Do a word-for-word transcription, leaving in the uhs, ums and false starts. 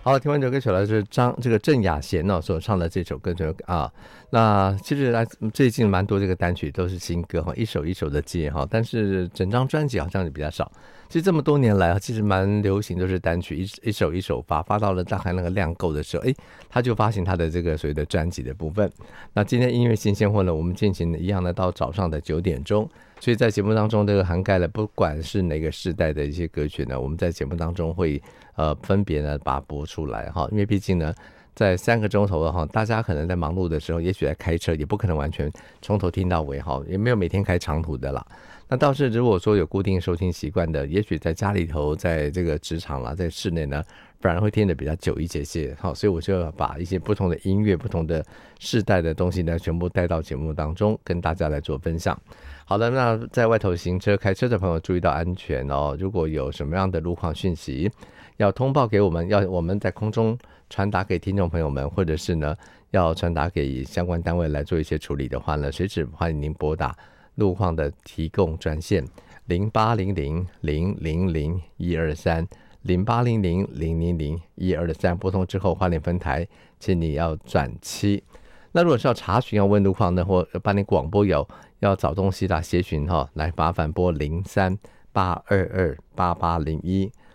好，听完这首歌曲了，是张这个郑雅贤呢、哦、所唱的这首歌曲啊。那其实来最近蛮多这个单曲都是新歌哈，一首一首的接哈，但是整张专辑好像是比较少。其实这么多年来啊，其实蛮流行都是单曲一一首一首发，发到了大概那个量够的时候，哎，他就发行他的这个所谓的专辑的部分。那今天音乐新鲜货呢，我们进行一样的到早上的九点钟。所以在节目当中，这个涵盖了不管是哪个世代的一些歌曲呢，我们在节目当中会呃分别呢把它播出来哈，因为毕竟呢，在三个钟头的哈，大家可能在忙碌的时候，也许在开车，也不可能完全从头听到尾哈，也没有每天开长途的啦。那倒是如果说有固定收听习惯的，也许在家里头，在这个职场啦，在室内呢，反而会听得比较久一些些。好，所以我就要把一些不同的音乐、不同的世代的东西呢，全部带到节目当中，跟大家来做分享。好的，那在外头行车、开车的朋友注意到安全哦。如果有什么样的路况讯息要通报给我们，要我们在空中传达给听众朋友们，或者是呢要传达给相关单位来做一些处理的话呢，随时欢迎您拨打路况的提供专线零八零零零零零一二三零八零零零零零一二三，拨通之后花莲分台，请你要转七。那如果是要查询要问路况呢，或帮你广播有要找东西啦，协寻哈，来麻烦拨零三八二二八八零一